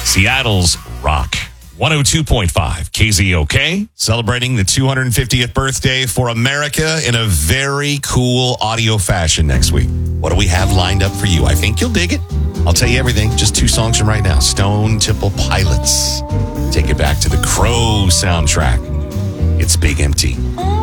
Seattle's Rock. 102.5 KZOK, celebrating the 250th birthday for America in a very cool audio fashion next week. What do we have lined up for you? I think you'll dig it. I'll tell you everything. Just 2 songs from right now. Stone Temple Pilots. Take it back to the Crow soundtrack. It's Big Empty.